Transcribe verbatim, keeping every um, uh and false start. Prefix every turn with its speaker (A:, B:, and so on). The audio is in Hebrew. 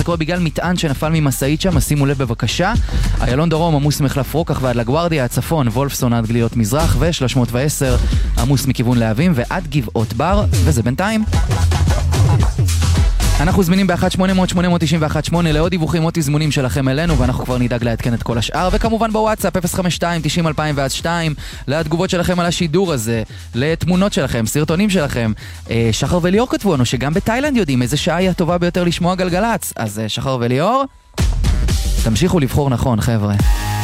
A: קורה בגלל מטען שנפל ממסעית שם, שימו לב בבקשה. איילון דרום עמוס מחלף רוקח ועד לגוארדיה, הצפון וולפסון עד גליות מזרח, ו-שלוש מאות ועשר עמוס מכיוון להבים ועד גבעות בר, וזה בינתיים. אנחנו זמינים ב-אחת שמונה אפס אפס שמונה תשע אחת שמונה לעוד דיווחים או תזמונים שלכם אלינו, ואנחנו כבר נדאג לעדכן את כל השאר, וכמובן בוואטסאפ אפס חמש שתיים תשעים אלפיים ועד שתיים לתגובות שלכם על השידור הזה, לתמונות שלכם, סרטונים שלכם. שחר וליאור כתבו לנו שגם בתאילנד יודעים איזה שעה היא הטובה ביותר לשמוע גלגלץ, אז שחר וליאור, תמשיכו לבחור נכון חבר'ה.